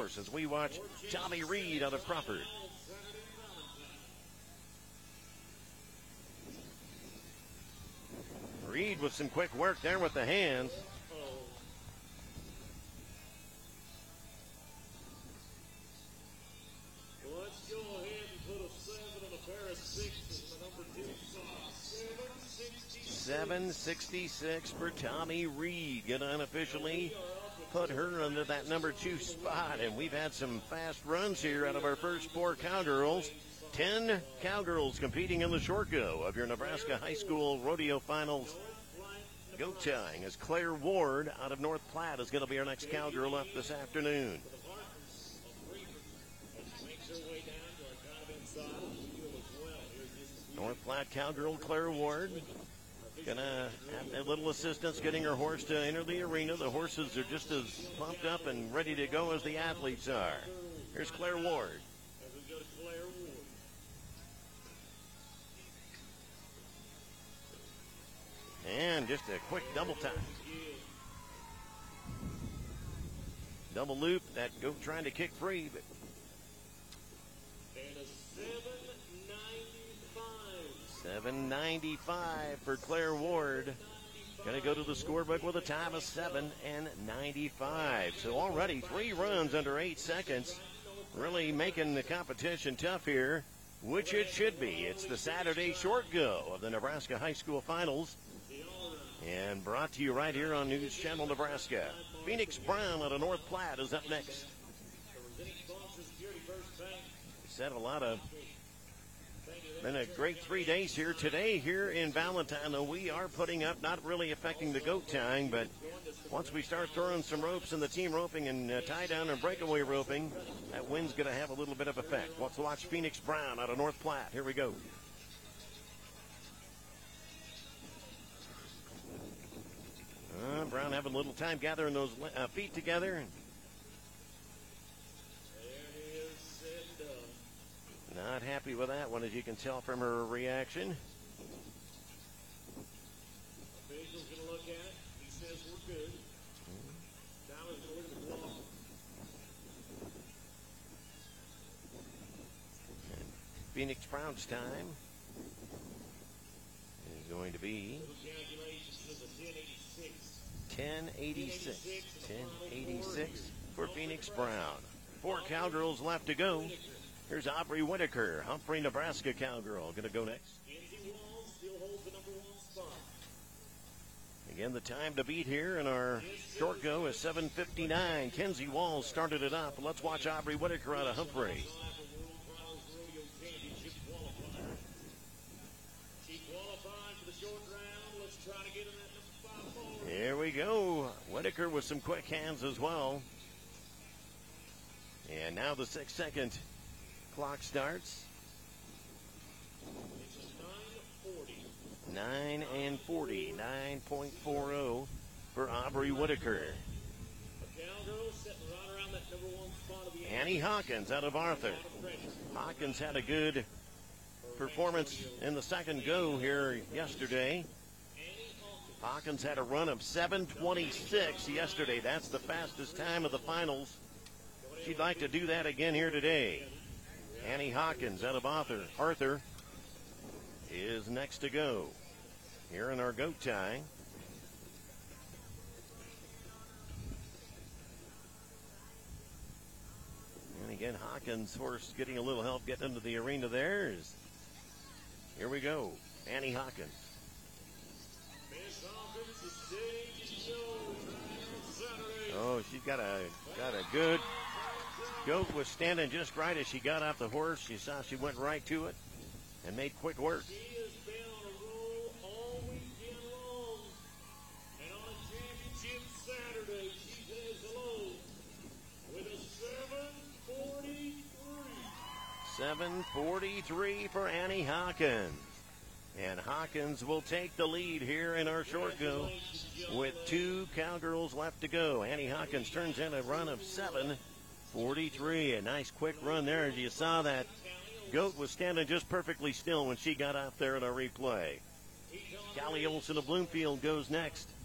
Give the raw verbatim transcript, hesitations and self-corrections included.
horse as we watch Tommy Reed out of Crawford. Reed with some quick work there with the hands. Let's go ahead and put a seven and a pair of sixes in the number two spot. seven sixty-six for Tommy Reed. Get unofficially put her into that number two spot. And we've had some fast runs here out of our first four Cowgirls. Ten Cowgirls competing in the short go of your Nebraska High School Rodeo Finals. Goat tying as Claire Ward out of North Platte is going to be our next Cowgirl up this afternoon. North Platte Cowgirl Claire Ward gonna have a little assistance getting her horse to enter the arena. The horses are just as pumped up and ready to go as the athletes are. Here's Claire Ward. And just a quick double time. Double loop, that goat trying to kick free, but and a seven ninety-five. seven ninety-five for Claire Ward. Going to go to the scorebook with a time of seven ninety-five. So already three runs under eight seconds. Really making the competition tough here, which it should be. It's the Saturday short go of the Nebraska High School Finals. And brought to you right here on News Channel Nebraska. Phoenix Brown out of North Platte is up next. Said a lot of, been a great three days here. Today here in Valentine, though, we are putting up, not really affecting the goat tying, but once we start throwing some ropes in the team roping and uh, tie down and breakaway roping, that wind's going to have a little bit of effect. Let's watch Phoenix Brown out of North Platte. Here we go. Uh, Brown having a little time gathering those uh, feet together. Not happy with that one, as you can tell from her reaction. Official's going to look at it. He says we're good. Tyler's going to look at the clock. Phoenix Brown's time is going to be ten eighty-six. ten eighty-six for Phoenix Brown. Four Cowgirls left to go. Here's Aubrey Whitaker, Humphrey, Nebraska Cowgirl, going to go next. Again, the time to beat here in our short go is seven fifty-nine. Kenzie Walls started it up. Let's watch Aubrey Whitaker out of Humphrey. Here we go. Whitaker with some quick hands as well. And now the six second clock starts. nine and forty. nine point four oh for Aubrey Whitaker. Annie Hawkins out of Arthur. Hawkins had a good performance in the second go here yesterday. Hawkins had a run of seven twenty-six yesterday. That's the fastest time of the finals. She'd like to do that again here today. Annie Hawkins out of Arthur. Arthur is next to go here in our goat tie. And again, Hawkins' horse getting a little help getting into the arena there. Here we go. Annie Hawkins. Oh, she's got a got a good goat, was standing just right as she got off the horse. You saw she went right to it and made quick work. She has been on a roll all weekend long. And on a championship Saturday, she says hello with a seven forty-three. seven forty-three for Annie Hawkins. And Hawkins will take the lead here in our short go with two Cowgirls left to go. Annie Hawkins turns in a run of seven forty-three. A nice quick run there. As you saw, that goat was standing just perfectly still when she got out there in our replay. Callie Olson of Bloomfield goes next.